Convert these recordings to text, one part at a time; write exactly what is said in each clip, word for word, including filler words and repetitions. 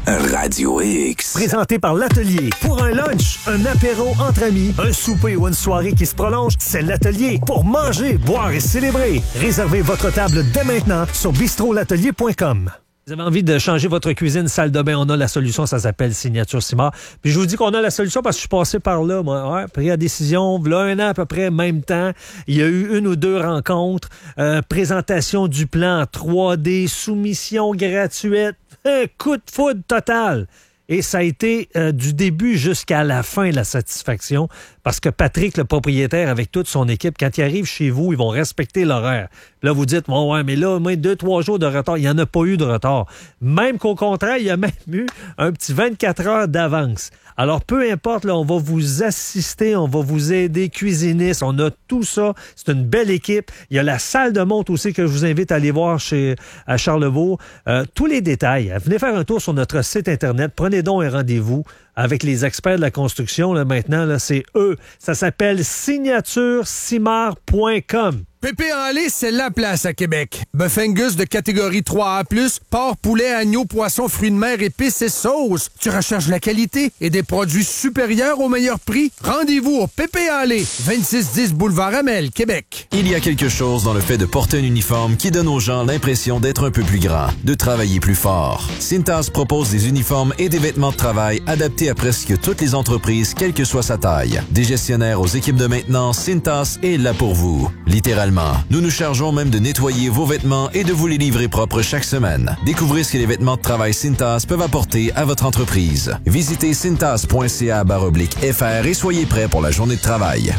Radio X. Présenté par l'Atelier. Pour un lunch, un apéro entre amis, un souper ou une soirée qui se prolonge, c'est l'Atelier. Pour manger, boire et célébrer. Réservez votre table dès maintenant sur bistro l'atelier point com. Vous avez envie de changer votre cuisine, salle de bain, on a la solution, ça s'appelle Signature Simard. Puis je vous dis qu'on a la solution parce que je suis passé par là, moi. Ouais, pris la décision, là, un an à peu près, même temps. Il y a eu une ou deux rencontres, euh, présentation du plan trois D, soumission gratuite, un coup de foudre total. Et ça a été euh, du début jusqu'à la fin la satisfaction parce que Patrick, le propriétaire, avec toute son équipe, quand il arrive chez vous, ils vont respecter l'horaire. Là, vous dites, bon, ouais, mais là, au moins deux, trois jours de retard. Il n'y en a pas eu de retard. Même qu'au contraire, il y a même eu un petit vingt-quatre heures d'avance. Alors, peu importe, là, on va vous assister, on va vous aider, cuisinistes, on a tout ça. C'est une belle équipe. Il y a la salle de montre aussi que je vous invite à aller voir chez à Charlebourg. Euh, tous les détails. Venez faire un tour sur notre site Internet. Prenez donc un rendez-vous avec les experts de la construction. Là, maintenant, là, c'est eux. Ça s'appelle signature simard point com. Pépé en lait, c'est la place à Québec. Bœuf Angus de catégorie trois A plus, porc, poulet, agneau, poisson, fruits de mer, épices et sauces. Tu recherches la qualité et des produits supérieurs au meilleur prix? Rendez-vous au Pépé en lait, vingt-six dix boulevard Amel, Québec. Il y a quelque chose dans le fait de porter un uniforme qui donne aux gens l'impression d'être un peu plus grand, de travailler plus fort. Cintas propose des uniformes et des vêtements de travail adaptés à presque toutes les entreprises, quelle que soit sa taille. Des gestionnaires aux équipes de maintenance, Cintas est là pour vous. Littéralement. Nous nous chargeons même de nettoyer vos vêtements et de vous les livrer propres chaque semaine. Découvrez ce que les vêtements de travail Cintas peuvent apporter à votre entreprise. Visitez cintas point c a barre oblique F R et soyez prêts pour la journée de travail.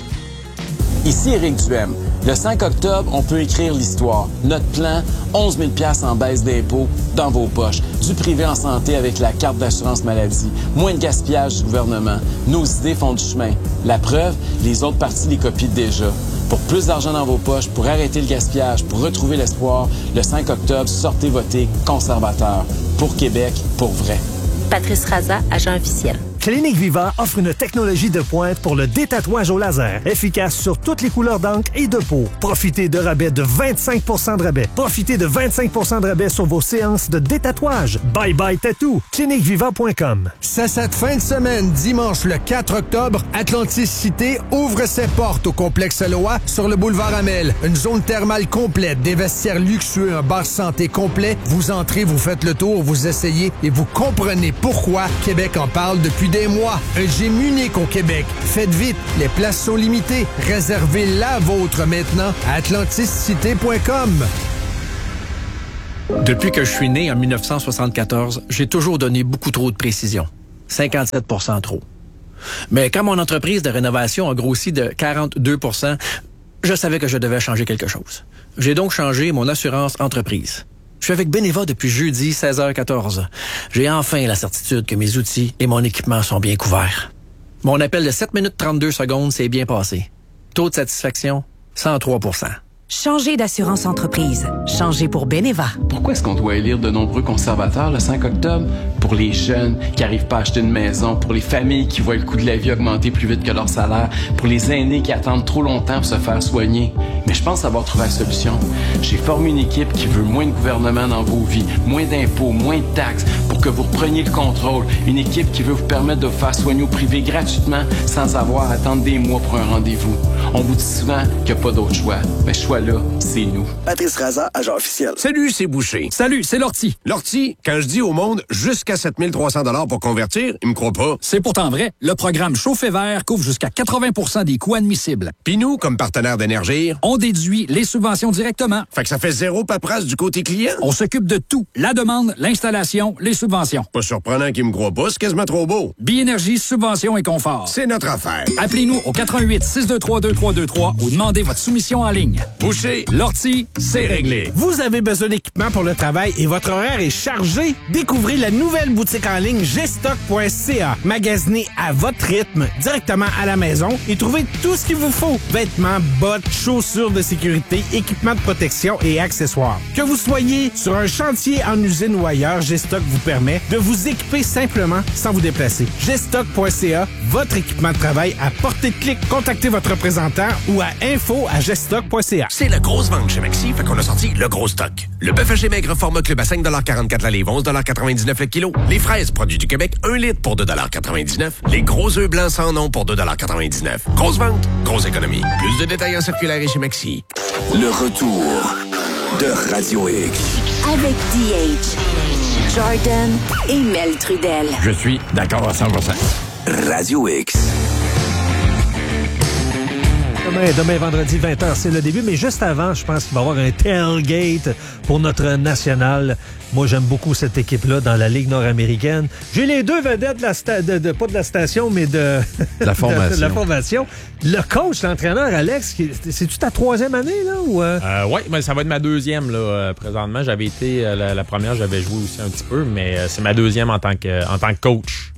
Ici Éric Duhem. Le cinq octobre, on peut écrire l'histoire. Notre plan, onze mille dollars en baisse d'impôts dans vos poches. Du privé en santé avec la carte d'assurance maladie. Moins de gaspillage du gouvernement. Nos idées font du chemin. La preuve, les autres partis les copient déjà. Pour plus d'argent dans vos poches, pour arrêter le gaspillage, pour retrouver l'espoir, le cinq octobre, sortez voter conservateur. Pour Québec, pour vrai. Patrice Raza, agent officiel. Clinique Viva offre une technologie de pointe pour le détatouage au laser, efficace sur toutes les couleurs d'encre et de peau. Profitez de rabais de vingt-cinq pour cent de rabais. Profitez de vingt-cinq pour cent de rabais sur vos séances de détatouage. Bye bye tattoo. clinique viva point com. C'est cette fin de semaine, dimanche le quatre octobre, Atlantis Cité ouvre ses portes au complexe Loa sur le boulevard Amel. Une zone thermale complète, des vestiaires luxueux, un bar santé complet. Vous entrez, vous faites le tour, vous essayez et vous comprenez pourquoi Québec en parle depuis des mois. Un gym unique au Québec. Faites vite, les places sont limitées. Réservez la vôtre maintenant à atlantis cité point com. Depuis que je suis né en dix-neuf cent soixante-quatorze, j'ai toujours donné beaucoup trop de précision. cinquante-sept pour cent trop. Mais quand mon entreprise de rénovation a grossi de quarante-deux pour cent, je savais que je devais changer quelque chose. J'ai donc changé mon assurance entreprise. Je suis avec Beneva depuis jeudi, seize heures quatorze. J'ai enfin la certitude que mes outils et mon équipement sont bien couverts. Mon appel de sept minutes trente-deux secondes s'est bien passé. Taux de satisfaction, cent trois pour cent. Changez d'assurance entreprise. Changez pour Beneva. Pourquoi est-ce qu'on doit élire de nombreux conservateurs le cinq octobre? Pour les jeunes qui n'arrivent pas à acheter une maison, pour les familles qui voient le coût de la vie augmenter plus vite que leur salaire, pour les aînés qui attendent trop longtemps pour se faire soigner. Mais je pense avoir trouvé la solution. J'ai formé une équipe qui veut moins de gouvernement dans vos vies, moins d'impôts, moins de taxes, pour que vous repreniez le contrôle. Une équipe qui veut vous permettre de vous faire soigner au privé gratuitement sans avoir à attendre des mois pour un rendez-vous. On vous dit souvent qu'il n'y a pas d'autre choix. Mais ce choix-là, c'est nous. Patrice Raza, agent officiel. Salut, c'est Boucher. Salut, c'est Lortie. Lortie, quand je dis au monde jusqu'à sept mille trois cents dollars pour convertir, ils me croient pas. C'est pourtant vrai. Le programme Chauffe Vert couvre jusqu'à quatre-vingts pour cent des coûts admissibles. Puis nous, comme partenaire d'Énergir, on déduit les subventions directement. Fait que ça fait zéro paperasse du côté client. On s'occupe de tout. La demande, l'installation, les subventions. Pas surprenant qu'ils me croient pas, c'est quasiment trop beau. Biénergie, subvention et confort. C'est notre affaire. Appelez-nous au quatre un huit, six deux trois, deux trois deux trois ou demandez votre soumission en ligne. Boucher, Lortie, c'est réglé. Vous avez besoin d'équipement pour le travail et votre horaire est chargé? Découvrez la nouvelle boutique en ligne g stock point c a. Magasinez à votre rythme, directement à la maison et trouvez tout ce qu'il vous faut. Vêtements, bottes, chaussures de sécurité, équipements de protection et accessoires. Que vous soyez sur un chantier, en usine ou ailleurs, G-Stock vous permet permet de vous équiper simplement sans vous déplacer. Gestock point c a, votre équipement de travail à portée de clic. Contactez votre représentant ou à info à gestock point c a. C'est la grosse vente chez Maxi, fait qu'on a sorti le gros stock. Le bœuf haché maigre format club à cinq quarante-quatre la livre, onze quatre-vingt-dix-neuf le kilo. Les fraises, produits du Québec, un litre pour deux quatre-vingt-dix-neuf. Les gros œufs blancs sans nom pour deux quatre-vingt-dix-neuf. Grosse vente, grosse économie. Plus de détails en circulaire et chez Maxi. Le retour de Radio X. Avec D H, Jordan et Mel Trudel. Je suis d'accord à cent pour cent. Radio X. Demain, demain, vendredi, vingt heures, c'est le début. Mais juste avant, je pense qu'il va y avoir un tailgate pour notre national. Moi, j'aime beaucoup cette équipe-là dans la Ligue nord-américaine. J'ai les deux vedettes de la sta- de, de, pas de la station, mais de la formation. de la formation. Le coach, l'entraîneur, Alex, c'est-tu ta troisième année, là? Ou euh... Euh, oui, mais ça va être ma deuxième, là, euh, présentement. J'avais été, euh, la, la première, j'avais joué aussi un petit peu, mais euh, c'est ma deuxième en tant que, en tant que coach.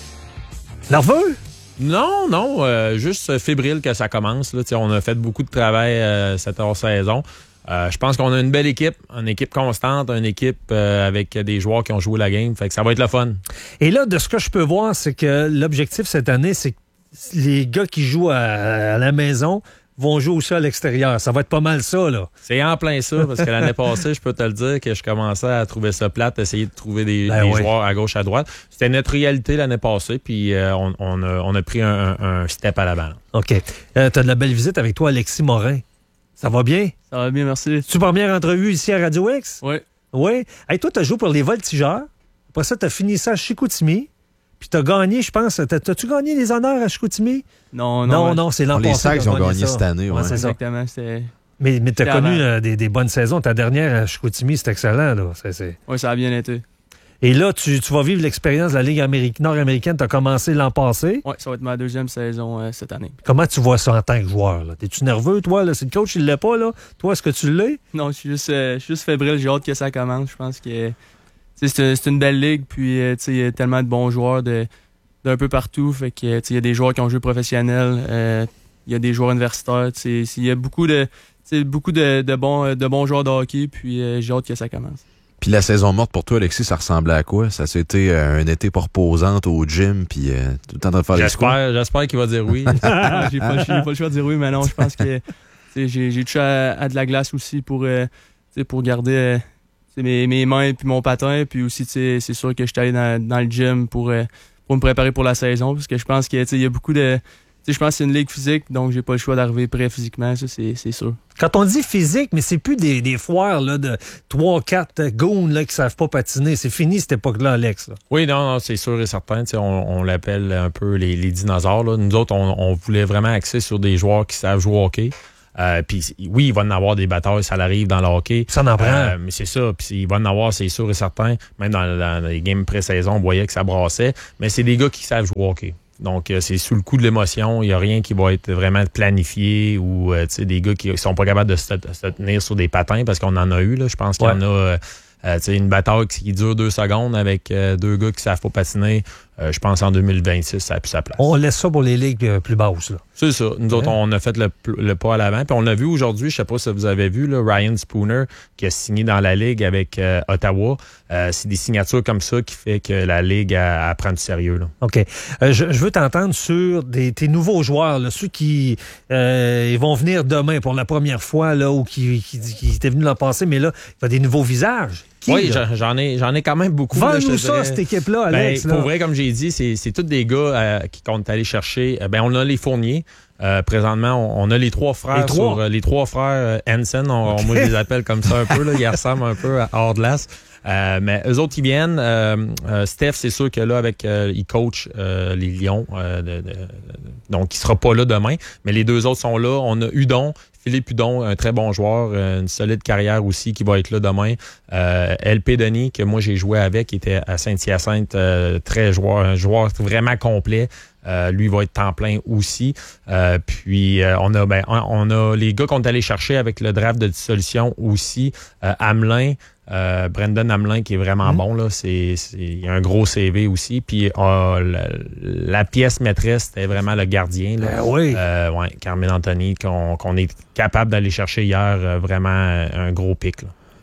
Nerveux? Non, non, euh, juste fébrile que ça commence. Là. On a fait beaucoup de travail euh, cette hors-saison. Euh, je pense qu'on a une belle équipe, une équipe constante, une équipe euh, avec des joueurs qui ont joué la game. Fait que ça va être le fun. Et là, de ce que je peux voir, c'est que l'objectif cette année, c'est que les gars qui jouent à, à la maison vont jouer aussi à l'extérieur. Ça va être pas mal ça, là. C'est en plein ça, parce que l'année passée, je peux te le dire, que je commençais à trouver ça plate, essayer de trouver des, ben des oui. joueurs à gauche, à droite. C'était notre réalité l'année passée, puis euh, on, on, a, on a pris un, un, un step à l'avant. OK. Euh, t'as de la belle visite avec toi, Alexis Morin. Ça va bien? Ça va bien, merci. Tu première entrevue ici à Radio X? Oui. Oui. Hey, toi, t'as joué pour les Voltigeurs. Après ça, t'as fini ça à Chicoutimi. Puis t'as gagné, je pense. T'as, t'as-tu gagné les honneurs à Chicoutimi? Non, non. Non, ouais. non, c'est l'an les passé. Sags ont gagné cette année. Ouais. Ouais, c'est Exactement. C'était... Mais, mais t'as c'était connu avant. euh, des, des bonnes saisons. Ta dernière à Chicoutimi, c'est excellent. Là. C'est, c'est... Oui, ça a bien été. Et là, tu, tu vas vivre l'expérience de la Ligue Amérique, nord-américaine. T'as commencé l'an passé. Oui, ça va être ma deuxième saison euh, cette année. Comment tu vois ça en tant que joueur? Là? T'es-tu nerveux, toi? Là? Si le coach, il l'est pas, là. Toi, est-ce que tu l'es? Non, je suis juste, euh, je suis juste fébrile. J'ai hâte que ça commence. Je pense que c'est, c'est une belle ligue. Puis, euh, il y a tellement de bons joueurs de, d'un peu partout. Fait que, il y a des joueurs qui ont joué professionnel. Il euh, y a des joueurs universitaires. Il y a beaucoup de, beaucoup de, de, bons, de bons joueurs de hockey. Puis, euh, j'ai hâte que ça commence. Puis la saison morte pour toi, Alexis, ça ressemblait à quoi? Ça c'était euh, un été pas reposante au gym, puis euh, tout le temps de faire les squats? J'espère, j'espère qu'il va dire oui. non, j'ai, pas, j'ai pas le choix de dire oui, mais non, je pense que j'ai, j'ai touché à, à de la glace aussi pour, euh, pour garder euh, mes, mes mains et mon patin. Puis aussi, c'est sûr que je suis allé dans, dans le gym pour, euh, pour me préparer pour la saison, parce que je pense qu'il y a beaucoup de... Je pense que c'est une ligue physique, donc j'ai pas le choix d'arriver prêt physiquement, ça c'est, c'est sûr. Quand on dit physique, mais c'est plus des, des foires là, de trois quatre goons là, qui savent pas patiner. C'est fini cette époque-là, Alex. Là. Oui, non, non, c'est sûr et certain. On, on l'appelle un peu les, les dinosaures. Là. Nous autres, on, on voulait vraiment axer sur des joueurs qui savent jouer au hockey. Euh, puis oui, il va en avoir des batailles, ça l'arrive dans le hockey. Ça en prend. Euh, mais c'est ça. Puis il va en avoir, c'est sûr et certain. Même dans, dans les games pré-saison, on voyait que ça brassait. Mais c'est des gars qui savent jouer au hockey. Donc, euh, c'est sous le coup de l'émotion. Il n'y a rien qui va être vraiment planifié ou euh, des gars qui sont pas capables de se, de se tenir sur des patins parce qu'on en a eu. Là. Je pense qu'il ouais. y en a euh, euh, une bataille qui dure deux secondes avec euh, deux gars qui savent pas patiner. Euh, je pense en deux mille vingt-six, ça a plus sa place. On laisse ça pour les ligues euh, plus basses. Là. C'est ça. Nous ouais. autres, on a fait le, le pas à l'avant. Puis on l'a vu aujourd'hui, je sais pas si vous avez vu, là, Ryan Spooner qui a signé dans la Ligue avec euh, Ottawa. Euh, c'est des signatures comme ça qui fait que la Ligue elle, elle prend du sérieux. Là. OK. Euh, je, je veux t'entendre sur des, tes nouveaux joueurs, là, ceux qui euh, ils vont venir demain pour la première fois là, ou qui, qui, qui étaient venus l'an passé, mais là, il y a des nouveaux visages. Qui, oui, j'en ai, j'en ai quand même beaucoup. Vends-nous ça, cette équipe-là, Alex. Ben, pour vrai, comme j'ai dit, c'est, c'est tous des gars euh, qui comptent aller chercher. Ben, on a les Fourniers. Euh, présentement, on, on a les trois frères. Les trois, sur, euh, les trois frères euh, Hansen. On, okay. Moi, je les appelle comme ça un peu. Là, ils ressemblent un peu à Hors-Glace. Euh, mais eux autres, ils viennent. Euh, euh, Steph, c'est sûr que là, avec euh, il coach euh, les Lions. Euh, de, de, donc, il sera pas là demain. Mais les deux autres sont là. On a Hudon. Philippe Hudon, un très bon joueur, une solide carrière aussi, qui va être là demain. Euh, L P Denis, que moi j'ai joué avec, qui était à Saint-Hyacinthe, euh, très joueur, un joueur vraiment complet. Euh, lui va être temps plein aussi. Euh, puis euh, on a ben on a les gars qu'on est allé chercher avec le draft de dissolution aussi. Euh, Hamelin, euh, Brendan Hamelin qui est vraiment mmh. bon là. C'est c'est il a un gros C V aussi. Puis euh, la, la pièce maîtresse c'était vraiment le gardien là. Ben oui. Euh, ouais, Carmen Anthony qu'on qu'on est capable d'aller chercher hier euh, vraiment un gros pic là.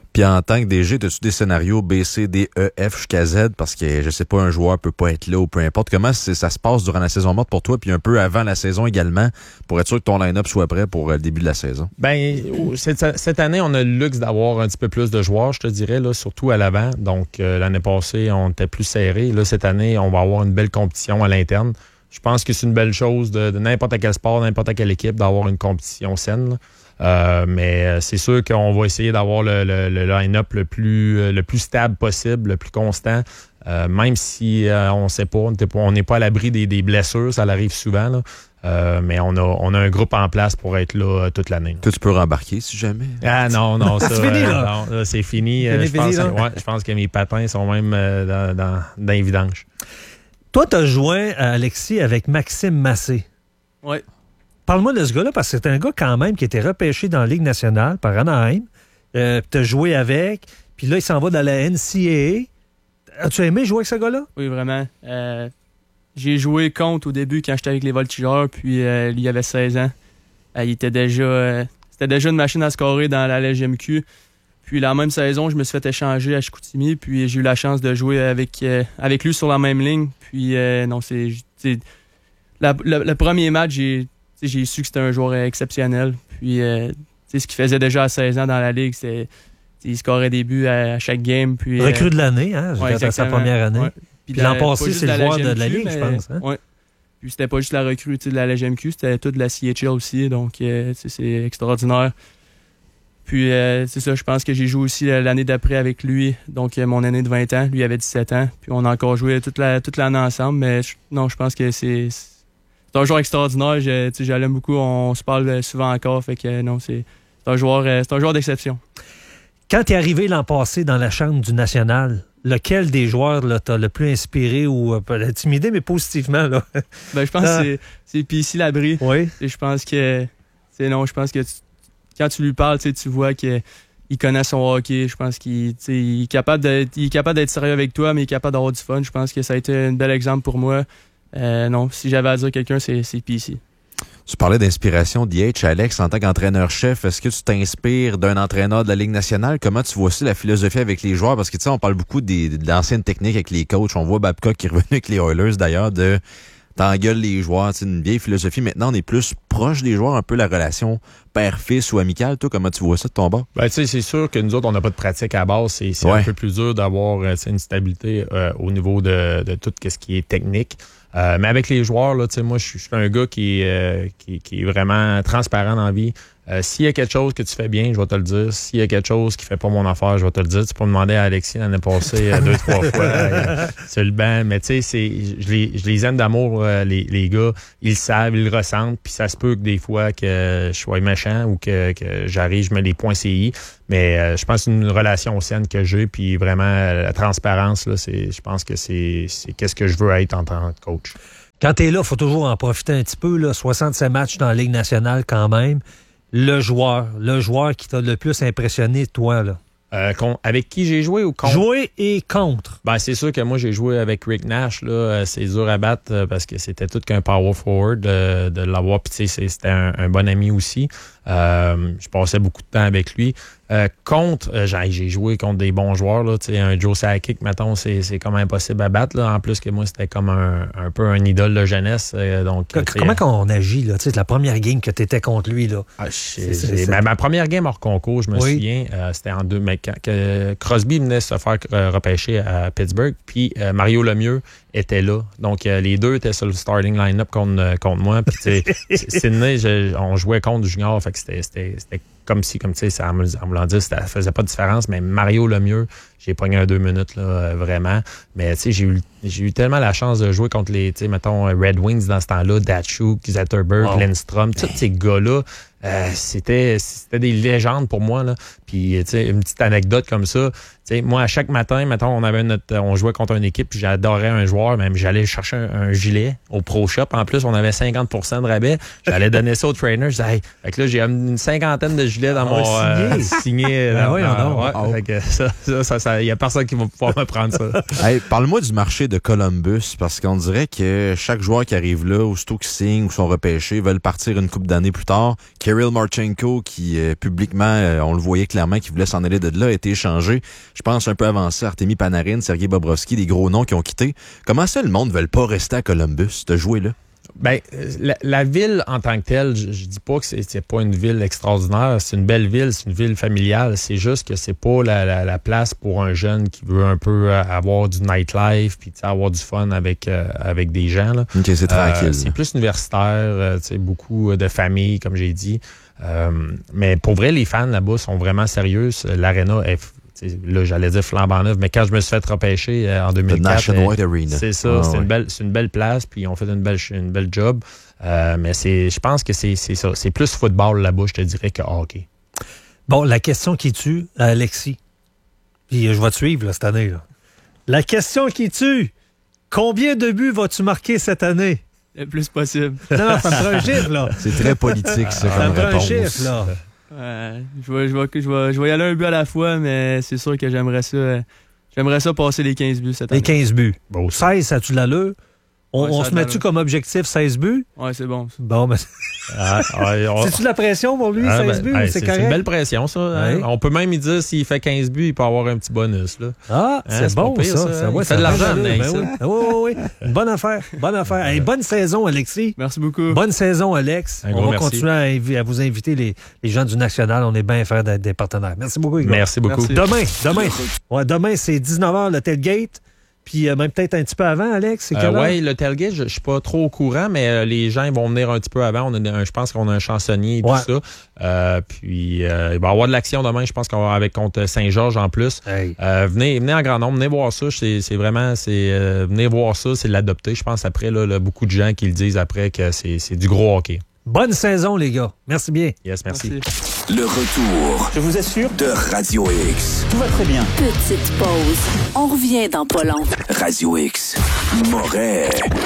Puis en tant que D G, as-tu des scénarios B, C, D, E, F jusqu'à Z? Parce que, je sais pas, un joueur peut pas être là ou peu importe. Comment ça se passe durant la saison morte pour toi, puis un peu avant la saison également, pour être sûr que ton line-up soit prêt pour le début de la saison? Ben, cette, cette année, on a le luxe d'avoir un petit peu plus de joueurs, je te dirais, là, surtout à l'avant. Donc, euh, l'année passée, on était plus serré. Là, cette année, on va avoir une belle compétition à l'interne. Je pense que c'est une belle chose de, de n'importe quel sport, n'importe quelle équipe, d'avoir une compétition saine, là. Euh, mais c'est sûr qu'on va essayer d'avoir le, le, le line-up le plus, le plus stable possible, le plus constant, euh, même si euh, on ne sait pas, on n'est pas à l'abri des, des blessures, ça arrive souvent, là. Euh, mais on a, on a un groupe en place pour être là euh, toute l'année. Toi, tu peux rembarquer si jamais? Ah non, non, ça, c'est fini, là. Euh, non, là, c'est fini. C'est Euh, fini, je, pense, fini, là. ouais, je pense que mes patins sont même euh, dans, dans, dans les vidanges. Toi, tu as joué, Alexis, avec Maxime Massé. Oui. Parle-moi de ce gars-là, parce que c'est un gars quand même qui était repêché dans la Ligue nationale par Anaheim. Euh, tu as joué avec, puis là, il s'en va dans la N C A A. As-tu aimé jouer avec ce gars-là? Oui, vraiment. Euh, j'ai joué contre au début quand j'étais avec les Voltigeurs, puis euh, lui, il avait seize ans. Euh, il était déjà... Euh, c'était déjà une machine à scorer dans la L G M Q. Puis la même saison, je me suis fait échanger à Chicoutimi, puis j'ai eu la chance de jouer avec, euh, avec lui sur la même ligne. Puis euh, non, c'est... La, le, le premier match, j'ai... J'ai su que c'était un joueur exceptionnel. Puis, euh, ce qu'il faisait déjà à seize ans dans la Ligue, c'est il scorait des buts à, à chaque game. Puis, Recrue euh, de l'année, hein? Ouais, C'était sa première année. Ouais. Puis, puis l'an passé, c'est le joueur de la Ligue, mais, je pense. Hein? Ouais. Puis c'était pas juste la recrue de la L G M Q, c'était toute la C H L aussi. Donc, euh, c'est extraordinaire. Puis, euh, c'est ça, je pense que j'ai joué aussi l'année d'après avec lui. Donc, mon année de vingt ans, lui avait dix-sept ans. Puis, on a encore joué toute l'année toute ensemble. Mais je, non, je pense que c'est... C'est un joueur extraordinaire, je, je l'aime beaucoup, on se parle souvent encore, fait que non, c'est un joueur, c'est un joueur d'exception. Quand tu es arrivé l'an passé dans la chambre du National, lequel des joueurs t'a le plus inspiré ou euh, intimidé, mais positivement? Là? Ben, je pense ah. que c'est P C Labrie. Oui. Et je pense que c'est non, je pense que tu, quand tu lui parles, tu vois que il connaît son hockey. Je pense qu'il il est capable d'être, il est capable d'être sérieux avec toi, mais il est capable d'avoir du fun. Je pense que ça a été un bel exemple pour moi. Euh, non, si j'avais à dire quelqu'un, c'est, c'est P C. Tu parlais d'inspiration d'I H, Alex, en tant qu'entraîneur-chef. Est-ce que tu t'inspires d'un entraîneur de la Ligue nationale? Comment tu vois aussi la philosophie avec les joueurs? Parce que, tu sais, on parle beaucoup des, de l'ancienne technique avec les coachs. On voit Babcock qui est revenu avec les Oilers, d'ailleurs, de t'engueules les joueurs. C'est une vieille philosophie. Maintenant, on est plus proche des joueurs, un peu la relation père-fils ou amicale. Toi, comment tu vois ça de ton bord? Ben, tu sais, c'est sûr que nous autres, on n'a pas de pratique à la base. C'est, c'est ouais. un peu plus dur d'avoir une stabilité euh, au niveau de, de tout ce qui est technique. Euh, mais avec les joueurs, là, tu sais, moi, je suis un gars qui, euh, qui, qui est vraiment transparent dans la vie. Euh, s'il y a quelque chose que tu fais bien, je vais te le dire. S'il y a quelque chose qui fait pas mon affaire, je vais te le dire. Tu peux me demander à Alexis l'année passée euh, deux, trois fois euh, sur le banc. Mais tu sais, c'est, je les, je les aime d'amour, euh, les, les gars. Ils le savent, ils le ressentent. Puis ça se peut que des fois que je sois méchant ou que, que j'arrive, je mets des points C I. Mais euh, je pense que c'est une relation saine que j'ai. Puis vraiment, la transparence, là, c'est, je pense que c'est, c'est qu'est-ce que je veux être en tant que coach. Quand tu es là, il faut toujours en profiter un petit peu. Là, soixante-sept matchs dans la Ligue nationale quand même. Le joueur, le joueur qui t'a le plus impressionné, toi, là. Euh, avec qui j'ai joué ou contre? Joué et contre. Ben, c'est sûr que moi, j'ai joué avec Rick Nash. Là, c'est dur à battre parce que c'était tout qu'un power forward de, de l'avoir. Puis, tu sais, c'était un, un bon ami aussi. Euh, je passais beaucoup de temps avec lui. Euh, contre, euh, j'ai, j'ai joué contre des bons joueurs. Là, un Joe Sakic, mettons, c'est, c'est comme impossible à battre. Là. En plus que moi, c'était comme un, un peu un idole de jeunesse. Euh, donc, comment qu'on agit, là? La première game que tu étais contre lui, là? Ah, c'est, c'est, c'est, ma, ma première game hors concours, je me oui. souviens, euh, c'était en deux. Mais quand, que Crosby venait se faire euh, repêcher à Pittsburgh, puis euh, Mario Lemieux était là. Donc, euh, les deux étaient sur le starting line-up contre, contre moi. Puis, Sidney, je, on jouait contre Junior. Fait que c'était, c'était, c'était comme si, comme tu sais, ça en voulant dire, ça faisait pas de différence. Mais Mario Lemieux, j'ai pogné un deux minutes, là, euh, vraiment. Mais, tu sais, j'ai eu, j'ai eu tellement la chance de jouer contre les, tu sais, mettons, Red Wings dans ce temps-là, Datsyuk, Zetterberg, wow. Lindstrom, tous ces gars-là. Euh, c'était c'était des légendes pour moi, là. Puis, tu sais, une petite anecdote comme ça. Tu sais, moi, à chaque matin, mettons, on avait notre, on jouait contre une équipe, puis j'adorais un joueur, même j'allais chercher un, un gilet au Pro Shop. En plus, on avait cinquante pour cent de rabais. J'allais donner ça au trainer. Je disais, hey, fait que là, j'ai une cinquantaine de gilet dans Ah, mon signé. euh, signé. Ben dans- voyons dans- donc. ouais, Oh. fait que ça, ça, ça, ça, y a personne qui va pouvoir me prendre ça. Hey, parle-moi du marché de Columbus, parce qu'on dirait que chaque joueur qui arrive là, aussitôt qu'ils signent ou sont repêchés, veulent partir une couple d'années plus tard. Kirill Marchenko, qui euh, publiquement, euh, on le voyait clairement, qui voulait s'en aller de là, a été échangé. Je pense un peu avancé, Artemi Panarin, Sergei Bobrovski, des gros noms qui ont quitté. Comment ça, le monde ne veut pas rester à Columbus, de jouer là? Ben, la, la ville en tant que telle, je, je dis pas que c'est, c'est pas une ville extraordinaire. C'est une belle ville, c'est une ville familiale. C'est juste que c'est pas la, la, la place pour un jeune qui veut un peu avoir du nightlife puis avoir du fun avec euh, avec des gens. Là. OK, c'est tranquille. Euh, c'est plus universitaire, euh, beaucoup de familles, comme j'ai dit. Euh, mais pour vrai, les fans là-bas sont vraiment sérieux. L'aréna est... Là, j'allais dire flambant neuf, mais quand je me suis fait repêcher euh, en deux mille quatre, The Nationwide euh, Arena. c'est ça, Ah, c'est, ouais. une belle, c'est une belle place, puis ils ont fait une belle, une belle job. Euh, mais c'est, je pense que c'est, c'est ça. C'est plus football là-bas, je te dirais, que hockey. Bon, la question qui tue à Alexis, puis euh, je vais te suivre là, cette année. Là. La question qui tue, combien de buts vas-tu marquer cette année? Le plus possible. Non, non, ça me prend un chiffre, là. C'est très politique, ça, Ça comme me prend un réponse. chiffre, là. Ouais, je vais, je vais, je vais, je vais y aller un but à la fois, mais c'est sûr que j'aimerais ça, euh, j'aimerais ça passer les quinze buts cette année. Les quinze buts. Bon, seize, ça a-tu de l'allure? On, Ouais, on ça a se de met-tu l'allure. comme objectif seize buts? Ouais, c'est bon. Bon, mais... Ah, ouais, on- C'est-tu de la pression pour lui, Ah, seize ben, buts? hey, c'est c'est, correct? c'est une belle pression, ça. Hein? Ouais. On peut même y dire, s'il fait quinze buts, il peut avoir un petit bonus. Là. Ah, Hein, c'est, c'est bon, pas pire, ça. ça. ça, ouais, Il ça fait de a l'argent, bien Nate, allure, ça. ben oui, oui, oui. Une bonne affaire. Bonne affaire. Hey, bonne saison, Alexis. Merci beaucoup. Bonne saison, Alex. Un On gros va merci. continuer à, invi- à vous inviter, les, les gens du National. On est bien fiers d'être des partenaires. Merci beaucoup, les gars. Merci beaucoup. Merci. Demain, demain. Ouais, demain, c'est dix-neuf heures, le tailgate. Puis euh, même peut-être un petit peu avant, Alex. C'est Euh, quelle heure? ouais, le tailgate, je, je suis pas trop au courant, mais euh, les gens ils vont venir un petit peu avant. On a un- je pense qu'on a un chansonnier et Ouais. tout ça. Euh, puis euh, il va y avoir de l'action demain. Je pense qu'on va avec contre Saint-Georges en plus. Hey. Euh, venez, venez en grand nombre, venez voir ça. C'est, c'est vraiment, c'est euh, venez voir ça, c'est de l'adopter. Je pense après là, là, beaucoup de gens qui le disent après que c'est, c'est du gros hockey. Bonne saison, les gars. Merci bien. Yes, merci. Merci. Le retour Je vous assure, de Radio X. tout va très bien. Petite pause. On revient dans pas long. Radio X. Moret.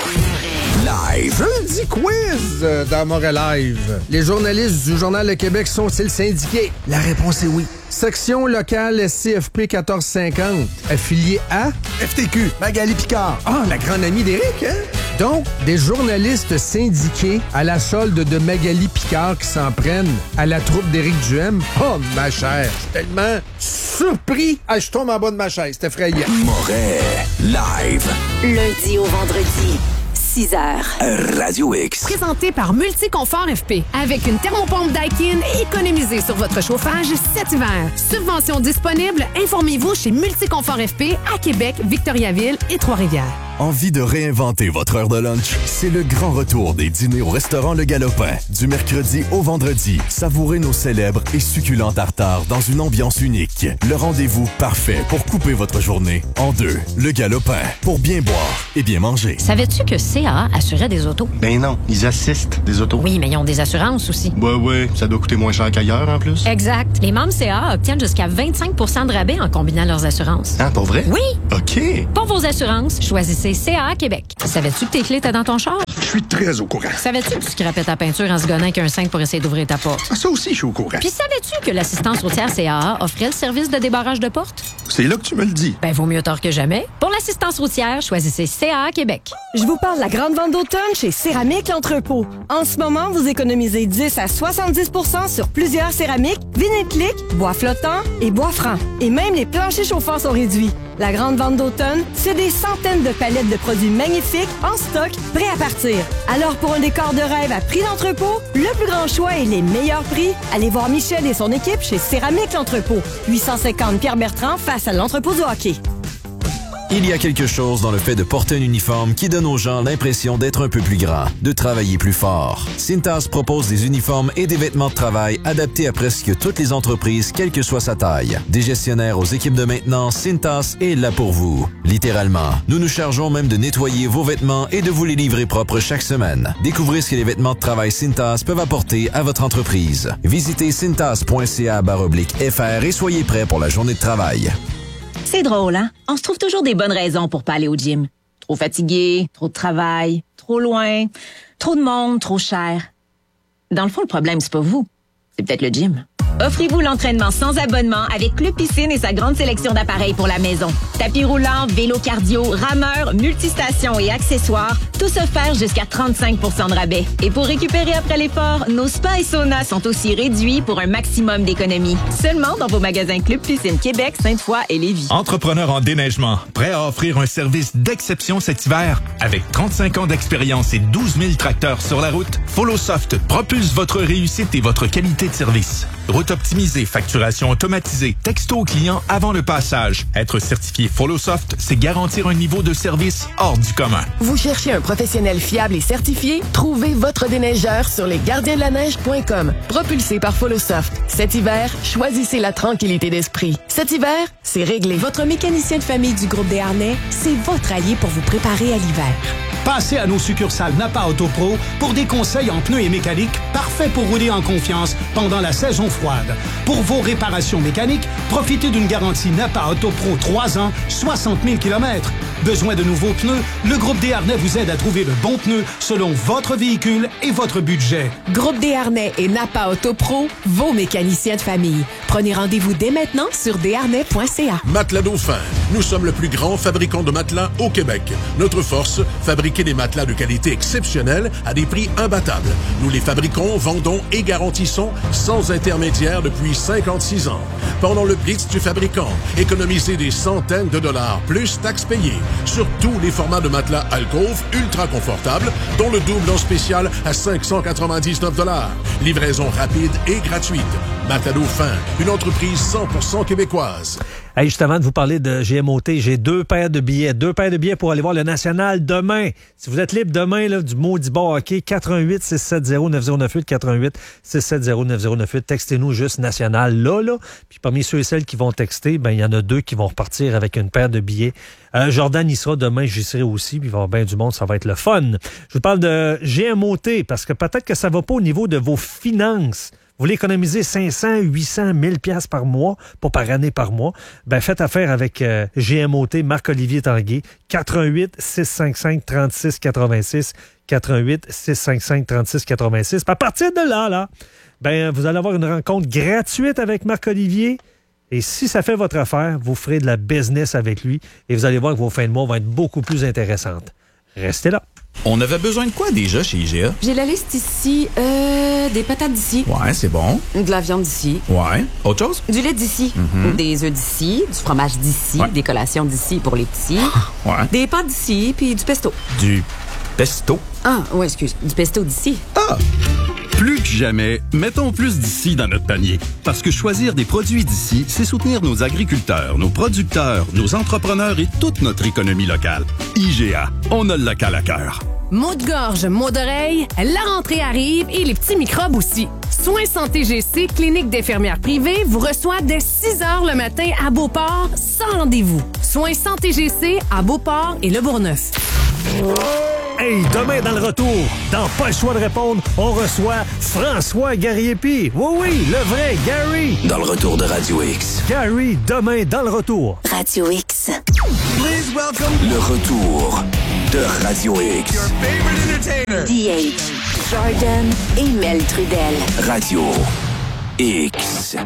Live. Jeudi quiz euh, dans Montréal Live. Les journalistes du Journal Le Québec sont-ils syndiqués? La réponse est oui. Section locale S C F P quatorze cinquante, affiliée à F T Q, Magali Picard. Ah, la grande amie d'Éric, hein? Donc, des journalistes syndiqués à la solde de Magali Picard qui s'en prennent à la troupe d'Éric Duhem. Oh, ma chère, je suis tellement surpris. Ah, je tombe en bas de ma chaise, c'est effrayant. Moret. Live. Lundi au vendredi, six heures. Radio X. Présenté par Multiconfort F P. Avec une thermopompe Daikin, économisez sur votre chauffage cet hiver. Subvention disponible, informez-vous chez Multiconfort F P à Québec, Victoriaville et Trois-Rivières. Envie de réinventer votre heure de lunch? C'est le grand retour des dîners au restaurant Le Galopin. Du mercredi au vendredi, savourez nos célèbres et succulents tartares dans une ambiance unique. Le rendez-vous parfait pour couper votre journée en deux. Le Galopin, pour bien boire et bien manger. Savais-tu que C A A assurait des autos? Ben non, ils assistent des autos. Oui, mais ils ont des assurances aussi. Ouais, ouais, ça doit coûter moins cher qu'ailleurs en plus. Exact. Les membres C A A obtiennent jusqu'à vingt-cinq pour cent de rabais en combinant leurs assurances. Ah, pour vrai? Oui! OK. Pour vos assurances, choisissez C A A Québec. Savais-tu que tes clés étaient dans ton char? Je suis très au courant. Savais-tu que tu scrapais ta peinture en se gonnant avec un cinq pour essayer d'ouvrir ta porte? Ah, ça aussi, je suis au courant. Puis savais-tu que l'assistance routière C A A offrait le service de débarrage de porte? C'est là que tu me le dis. Ben, vaut mieux tard que jamais. Pour l'assistance routière, choisissez C A A Québec. Je vous parle de la grande vente d'automne chez Céramique L'Entrepôt. En ce moment, vous économisez dix à soixante-dix pour cent sur plusieurs céramiques, vinyle clic, bois flottant et bois franc. Et même les planchers chauffants sont réduits. La grande vente d'automne, c'est des centaines de palettes de produits magnifiques en stock, prêts à partir. Alors pour un décor de rêve à prix d'entrepôt, le plus grand choix et les meilleurs prix, allez voir Michel et son équipe chez Céramique L'Entrepôt. huit cent cinquante Pierre-Bertrand face à l'entrepôt du hockey. Il y a quelque chose dans le fait de porter un uniforme qui donne aux gens l'impression d'être un peu plus grand, de travailler plus fort. Cintas propose des uniformes et des vêtements de travail adaptés à presque toutes les entreprises, quelle que soit sa taille. Des gestionnaires aux équipes de maintenance, Cintas est là pour vous. Littéralement, nous nous chargeons même de nettoyer vos vêtements et de vous les livrer propres chaque semaine. Découvrez ce que les vêtements de travail Cintas peuvent apporter à votre entreprise. Visitez cintas.ca barre oblique FR et soyez prêts pour la journée de travail. C'est drôle, hein? On se trouve toujours des bonnes raisons pour pas aller au gym. Trop fatigué, trop de travail, trop loin, trop de monde, trop cher. Dans le fond, le problème, c'est pas vous. C'est peut-être le gym. Offrez-vous l'entraînement sans abonnement avec Club Piscine et sa grande sélection d'appareils pour la maison. Tapis roulant, vélo cardio, rameur, multistations et accessoires, tous offerts jusqu'à trente-cinq pour cent de rabais. Et pour récupérer après l'effort, nos spas et saunas sont aussi réduits pour un maximum d'économies. Seulement dans vos magasins Club Piscine Québec, Sainte-Foy et Lévis. Entrepreneur en déneigement, prêt à offrir un service d'exception cet hiver? Avec trente-cinq ans d'expérience et douze mille tracteurs sur la route, Follosoft propulse votre réussite et votre qualité de service. Route optimisée, facturation automatisée, texto au client avant le passage. Être certifié Follosoft, c'est garantir un niveau de service hors du commun. Vous cherchez un professionnel fiable et certifié? Trouvez votre déneigeur sur lesgardiensdelaneige point com. Propulsé par Follosoft. Cet hiver, choisissez la tranquillité d'esprit. Cet hiver, c'est réglé. Votre mécanicien de famille du groupe Desharnais, c'est votre allié pour vous préparer à l'hiver. Passez à nos succursales Napa Auto Pro pour des conseils en pneus et mécanique parfaits pour rouler en confiance pendant la saison froide. Pour vos réparations mécaniques, profitez d'une garantie Napa Auto Pro trois ans, soixante mille kilomètres. Besoin de nouveaux pneus? Le groupe Desharnais vous aide à trouver le bon pneu selon votre véhicule et votre budget. Groupe Desharnais et Napa Auto Pro, vos mécaniciens de famille. Prenez rendez-vous dès maintenant sur desharnais point c a. Matelas Dauphin. Nous sommes le plus grand fabricant de matelas au Québec. Notre force, fabriquer des matelas de qualité exceptionnelle à des prix imbattables. Nous les fabriquons, vendons et garantissons sans intermédiaire depuis cinquante-six ans. Pendant le blitz du fabricant, économisez des centaines de dollars plus taxes payées sur tous les formats de matelas Alcove ultra confortables, dont le double en spécial à cinq cent quatre-vingt-dix-neuf dollars. Livraison rapide et gratuite. Matelas Dauphin, une entreprise cent pour cent québécoise. Hey, juste avant de vous parler de G M O T, j'ai deux paires de billets. Deux paires de billets pour aller voir le National demain. Si vous êtes libre demain, là, du maudit bar hockey, quatre un huit, six sept zéro, neuf zéro neuf huit, quatre un huit, six sept zéro, neuf zéro neuf huit. Textez-nous juste National là, là. Puis parmi ceux et celles qui vont texter, ben il y en a deux qui vont repartir avec une paire de billets. Euh, Jordan y sera demain, j'y serai aussi, puis il va y avoir bien du monde, ça va être le fun. Je vous parle de G M O T, parce que peut-être que ça va pas au niveau de vos finances. Vous voulez économiser cinq cents, huit cents, mille piastres par mois, pas par année, par mois, ben faites affaire avec euh, G M O T, Marc-Olivier Tanguay, quatre un huit, six cinq cinq, trente-six quatre-vingt-six, quatre un huit, six cinq cinq, trente-six quatre-vingt-six. Puis à partir de là, là, ben vous allez avoir une rencontre gratuite avec Marc-Olivier. Et si ça fait votre affaire, vous ferez de la business avec lui et vous allez voir que vos fins de mois vont être beaucoup plus intéressantes. Restez là. On avait besoin de quoi déjà chez I G A? J'ai la liste ici. Euh, des patates d'ici. Ouais, c'est bon. De la viande d'ici. Ouais. Autre chose? Du lait d'ici. Mm-hmm. Des œufs d'ici. Du fromage d'ici. Ouais. Des collations d'ici pour les petits. Ouais. Des pâtes d'ici, puis du pesto. Du pesto? Ah, ouais, excuse. Du pesto d'ici. Ah! Plus que jamais, mettons plus d'ici dans notre panier. Parce que choisir des produits d'ici, c'est soutenir nos agriculteurs, nos producteurs, nos entrepreneurs et toute notre économie locale. I G A, on a le local à cœur. Maux de gorge, maux d'oreille, la rentrée arrive et les petits microbes aussi. Soins Santé G C, clinique d'infirmières privée, vous reçoit dès six heures le matin à Beauport, sans rendez-vous. Soins Santé G C à Beauport et Le Bourgneuf. Hey, demain dans le retour, dans Pas le choix de répondre, on reçoit François Gariepi. Oui, oui, le vrai Gary. Dans le retour de Radio X. Gary, demain dans le retour. Radio X. Please welcome le retour de Radio X. Your favorite entertainer. D H, Jordan et Mel Trudel. Radio X.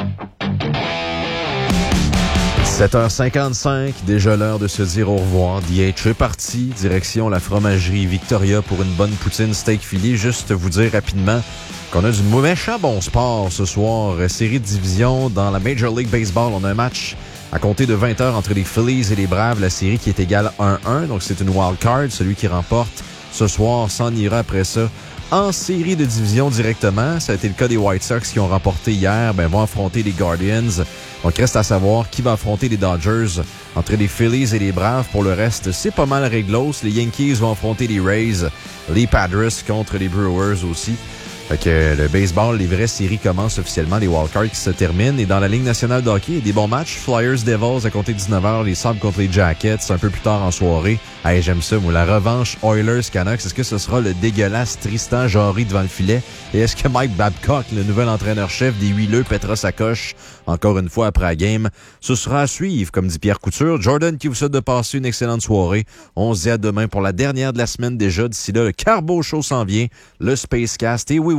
sept heures cinquante-cinq, déjà l'heure de se dire au revoir. D H est parti, direction la fromagerie Victoria pour une bonne poutine steak filet. Juste vous dire rapidement qu'on a du méchant bon sport ce soir. Série de division dans la Major League Baseball. On a un match à compter de vingt heures entre les Phillies et les Braves. La série qui est égale un un, donc c'est une wild card. Celui qui remporte ce soir s'en ira après ça en série de division directement. Ça a été le cas des White Sox qui ont remporté hier. Ben, vont affronter les Guardians. Donc, reste à savoir qui va affronter les Dodgers entre les Phillies et les Braves. Pour le reste, c'est pas mal réglos. Les Yankees vont affronter les Rays. Les Padres contre les Brewers aussi. Fait que le baseball, les vraies séries commencent officiellement, les wildcards qui se terminent. Et dans la Ligue nationale de hockey, il y a des bons matchs. Flyers Devils à compter de dix-neuf heures, les Sabres contre les Jackets un peu plus tard en soirée. Hey, j'aime ça, moi. La revanche Oilers Canucks, est-ce que ce sera le dégueulasse Tristan Jarry devant le filet? Et est-ce que Mike Babcock, le nouvel entraîneur-chef des huileux, pètera sa coche encore une fois après la game? Ce sera à suivre, comme dit Pierre Couture. Jordan qui vous souhaite de passer une excellente soirée. On se dit à demain pour la dernière de la semaine déjà. D'ici là, le Carbo Show s'en vient, le Spacecast. Et oui, oui,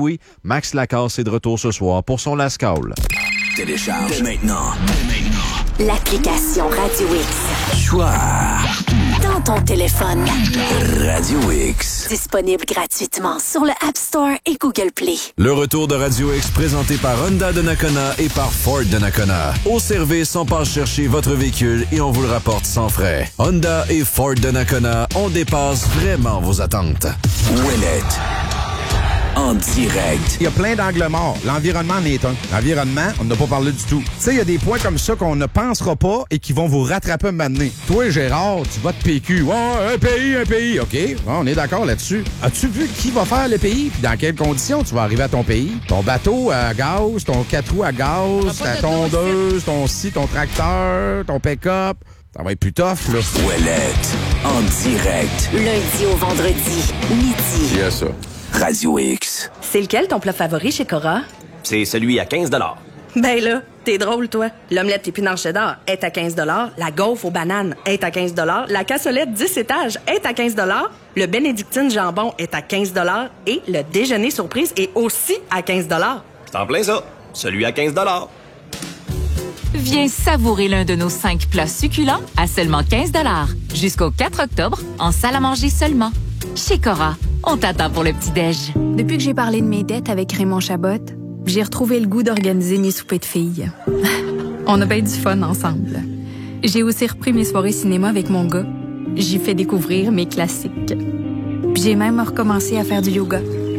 oui, Max Lacasse est de retour ce soir pour son Last Call. Télécharge dès maintenant. L'application Radio X. Choix. Dans ton téléphone. Radio X. Disponible gratuitement sur le App Store et Google Play. Le retour de Radio X présenté par Honda de Nakona et par Ford de Nakona. Au service, on passe chercher votre véhicule et on vous le rapporte sans frais. Honda et Ford de Nakona, on dépasse vraiment vos attentes. Ouellette. En direct. Il y a plein d'angles morts. L'environnement en est un. L'environnement, on n'a pas parlé du tout. Tu sais, il y a des points comme ça qu'on ne pensera pas et qui vont vous rattraper un moment donné. Toi, Gérard, tu votes P Q. Ouais, un pays, un pays. OK, bon, on est d'accord là-dessus. As-tu vu qui va faire le pays puis dans quelles conditions tu vas arriver à ton pays? Ton bateau à gaz, ton quatre roues à gaz, ta tondeuse, ton scie, ton tracteur, ton pick-up. Ça va être plus tough, là. Ouellette. En direct. Lundi au vendredi, midi. Yes, ça. Radio X. C'est lequel ton plat favori chez Cora? C'est celui à quinze dollars. Ben là, t'es drôle, toi. L'omelette épinard cheddar est à quinze dollars. La gaufre aux bananes est à quinze dollars. La cassolette dix étages est à quinze dollars. Le bénédictine jambon est à quinze dollars. Et le déjeuner surprise est aussi à quinze dollars. C'est en plein ça. Celui à quinze dollars. Viens savourer l'un de nos cinq plats succulents à seulement quinze dollars. Jusqu'au quatre octobre, en salle à manger seulement. Chez Cora, on t'attend pour le petit-déj. Depuis que j'ai parlé de mes dettes avec Raymond Chabot, j'ai retrouvé le goût d'organiser mes soupers de filles. On a bien du fun ensemble. J'ai aussi repris mes soirées cinéma avec mon gars. J'y fais découvrir mes classiques. Puis j'ai même recommencé à faire du yoga.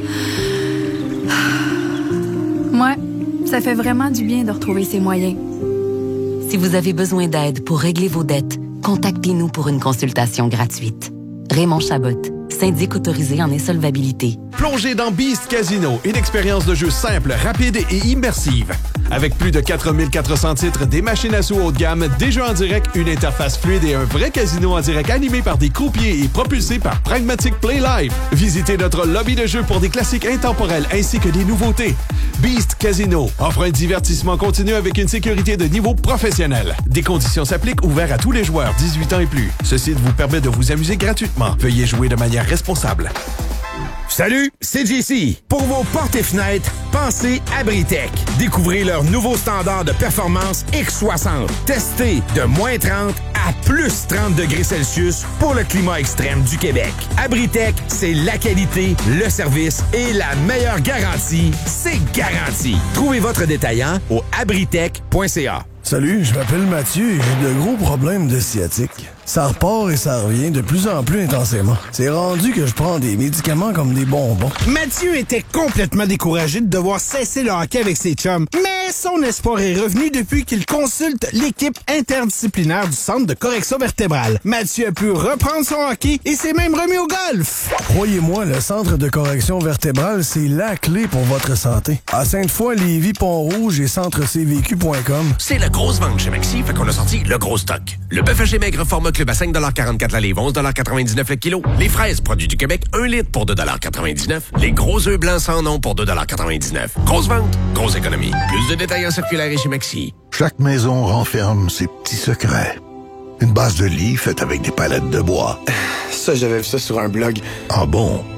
Moi, ça fait vraiment du bien de retrouver ses moyens. Si vous avez besoin d'aide pour régler vos dettes, contactez-nous pour une consultation gratuite. Raymond Chabot, syndic autorisé en insolvabilité. Plongez dans Beast Casino, une expérience de jeu simple, rapide et immersive. Avec plus de quatre mille quatre cents titres, des machines à sous haut de gamme, des jeux en direct, une interface fluide et un vrai casino en direct animé par des croupiers et propulsé par Pragmatic Play Live. Visitez notre lobby de jeux pour des classiques intemporels ainsi que des nouveautés. Beast Casino offre un divertissement continu avec une sécurité de niveau professionnel. Des conditions s'appliquent, ouverts à tous les joueurs dix-huit ans et plus. Ce site vous permet de vous amuser gratuitement. Veuillez jouer de manière responsable. Salut, c'est J C. Pour vos portes et fenêtres, pensez Abritech. Découvrez leur nouveau standard de performance X soixante. Testé de moins trente à plus trente degrés Celsius pour le climat extrême du Québec. Abritech, c'est la qualité, le service et la meilleure garantie. C'est garanti. Trouvez votre détaillant au abritech point c a. Salut, je m'appelle Mathieu et j'ai de gros problèmes de sciatique. Ça repart et ça revient de plus en plus intensément. C'est rendu que je prends des médicaments comme des bonbons. Mathieu était complètement découragé de devoir cesser le hockey avec ses chums, mais son espoir est revenu depuis qu'il consulte l'équipe interdisciplinaire du Centre de correction vertébrale. Mathieu a pu reprendre son hockey et s'est même remis au golf. Croyez-moi, le Centre de correction vertébrale, c'est la clé pour votre santé. À Sainte-Foy, Lévis, Pont-Rouge et centre c v q point com. C'est la grosse vente chez Maxi, fait qu'on a sorti le gros stock. Le bœuf haché maigre format club à cinq quarante-quatre la livre, onze quatre-vingt-dix-neuf le kilo. Les fraises, produits du Québec, un litre pour deux quatre-vingt-dix-neuf. Les gros œufs blancs sans nom pour deux quatre-vingt-dix-neuf. Grosse vente, grosse économie. Plus de détails en circulaire et chez Maxi. Chaque maison renferme ses petits secrets. Une base de lit faite avec des palettes de bois. Ça, j'avais vu ça sur un blog. Ah bon?